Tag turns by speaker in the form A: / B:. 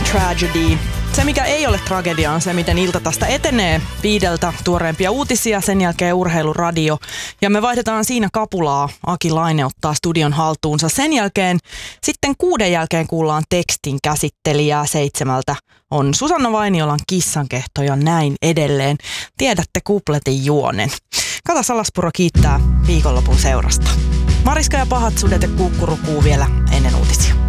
A: Tragedy. Se, mikä ei ole tragedia, on se, miten ilta tästä etenee. 5 tuoreempia uutisia, sen jälkeen urheiluradio. Ja me vaihdetaan siinä kapulaa. Aki Laine ottaa studion haltuunsa. Sen jälkeen sitten 6 jälkeen kuullaan tekstin käsittelijää. 7 on Susanna Vainiolan Kissankehto ja näin edelleen. Tiedätte kupletin juonen. Kata Salaspuro kiittää viikonlopun seurasta. Mariska ja pahat sudet ja kukkurukuu vielä ennen uutisia.